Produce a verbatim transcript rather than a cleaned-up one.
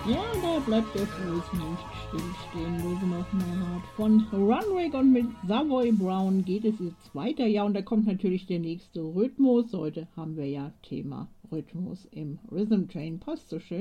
Ja, da bleibt der Fuß nicht stillstehen, wo sie noch mal hat. Von Runrig und mit Savoy Brown geht es jetzt weiter. Ja, und da kommt natürlich der nächste Rhythmus. Heute haben wir ja Thema Rhythmus im Rhythm Train. Passt so schön.